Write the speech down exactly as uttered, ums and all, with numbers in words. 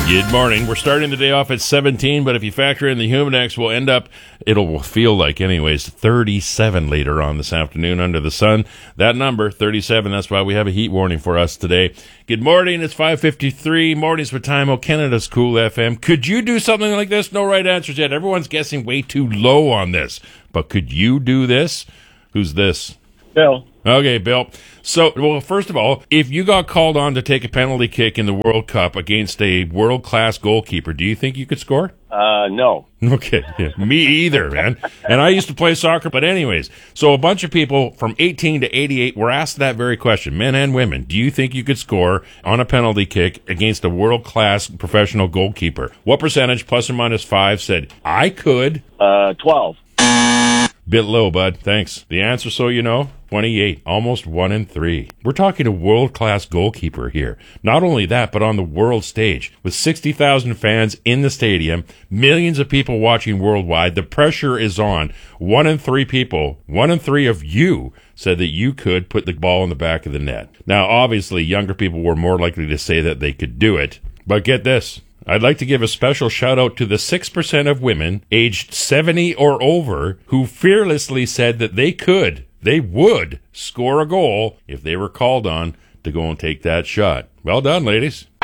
Good morning. We're starting the day off at seventeen, but if you factor in the Humidex, we'll end up, it'll feel like anyways, thirty-seven later on this afternoon under the sun. That number, thirty-seven, that's why we have a heat warning for us today. Good morning. It's five fifty-three. Mornings with Time O, Canada's Cool F M. Could you do something like this? No right answers yet. Everyone's guessing way too low on this. But could you do this? Who's this? Bill. Okay, Bill. So, well, first of all, if you got called on to take a penalty kick in the World Cup against a world-class goalkeeper, do you think you could score? Uh, no. Okay, yeah, me either, man. And I used to play soccer, but anyways. So a bunch of people from eighteen to eighty-eight were asked that very question, men and women. Do you think you could score on a penalty kick against a world-class professional goalkeeper? What percentage, plus or minus five, said, I could? Uh, twelve. Bit low, bud. Thanks. The answer, so you know, twenty-eight. Almost one in three. We're talking a world-class goalkeeper here. Not only that, but on the world stage. With sixty thousand fans in the stadium, millions of people watching worldwide, the pressure is on. One in three people, one in three of you said that you could put the ball in the back of the net. Now, obviously, younger people were more likely to say that they could do it. But get this. I'd like to give a special shout out to the six percent of women aged seventy or over who fearlessly said that they could, they would score a goal if they were called on to go and take that shot. Well done, ladies.